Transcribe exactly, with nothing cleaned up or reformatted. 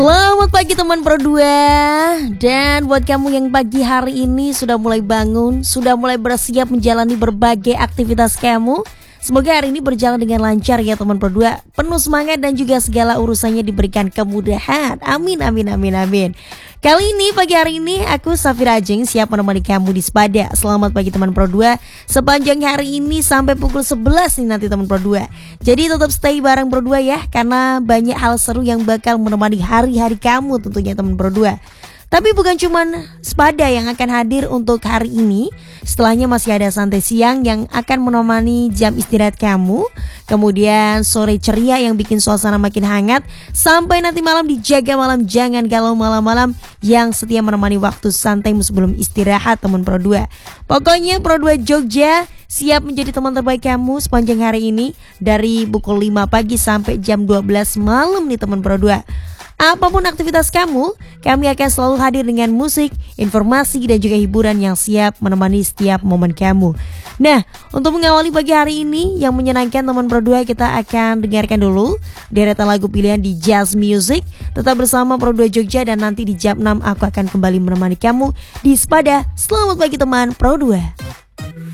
Selamat pagi teman Pro dua. Dan buat kamu yang pagi hari ini sudah mulai bangun, sudah mulai bersiap menjalani berbagai aktivitas kamu, semoga hari ini berjalan dengan lancar ya teman Pro dua. Penuh semangat dan juga segala urusannya diberikan kemudahan. Amin amin amin amin. Kali ini pagi hari ini aku Safira Ajeng siap menemani kamu di Sepada. Selamat pagi teman Pro dua. Sepanjang hari ini sampai pukul sebelas nih nanti teman Pro dua. Jadi tetap stay bareng Pro dua ya, karena banyak hal seru yang bakal menemani hari-hari kamu tentunya teman Pro dua. Tapi bukan cuman Sepada yang akan hadir untuk hari ini. Setelahnya masih ada Santai Siang yang akan menemani jam istirahat kamu. Kemudian Sore Ceria yang bikin suasana makin hangat. Sampai nanti malam di Jaga Malam Jangan Galau Malam-malam yang setia menemani waktu santaimu sebelum istirahat teman Pro dua. Pokoknya Pro dua Jogja siap menjadi teman terbaik kamu sepanjang hari ini. Dari pukul lima pagi sampai jam dua belas malam nih teman Pro dua. Apapun aktivitas kamu, kami akan selalu hadir dengan musik, informasi, dan juga hiburan yang siap menemani setiap momen kamu. Nah, untuk mengawali pagi hari ini yang menyenangkan teman Pro dua, kita akan dengarkan dulu deretan lagu pilihan di Jazz Music. Tetap bersama Pro dua Jogja dan nanti di jam enam aku akan kembali menemani kamu di Sepada. Selamat pagi teman Pro dua.